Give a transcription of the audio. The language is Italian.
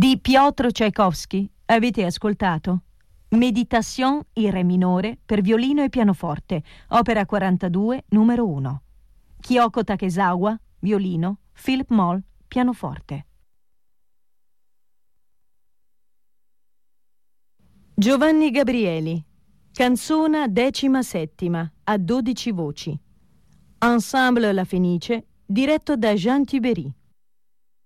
Di Piotr Tchaikovsky avete ascoltato Méditation in Re minore per violino e pianoforte, opera 42, numero 1. Kyoko Takesawa, violino, Philip Moll, pianoforte. Giovanni Gabrieli, canzona 17ª, a 12 voci. Ensemble La Fenice, diretto da Jean Tuberi.